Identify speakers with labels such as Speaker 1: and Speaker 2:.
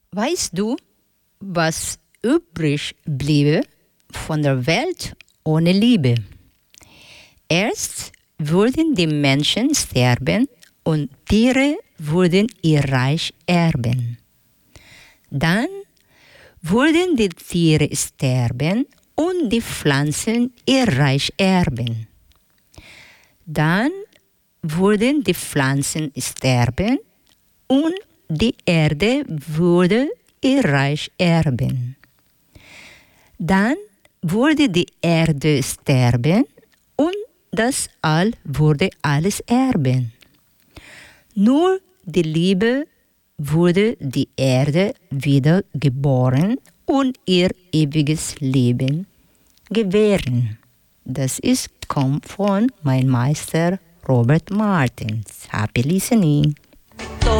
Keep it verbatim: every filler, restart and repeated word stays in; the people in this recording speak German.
Speaker 1: Weißt du, was übrig bliebe von der Welt ohne Liebe? Erst würden die Menschen sterben und Tiere würden ihr Reich erben. Dann würden die Tiere sterben und die Pflanzen ihr Reich erben. Dann würden die Pflanzen sterben und die Erde würde ihr Reich erben. Dann würde die Erde sterben und das All würde alles erben. Nur die Liebe würde die Erde wieder geboren und ihr ewiges Leben gewähren. Das ist kommt von meinem Meister Robert Martins. Happy listening.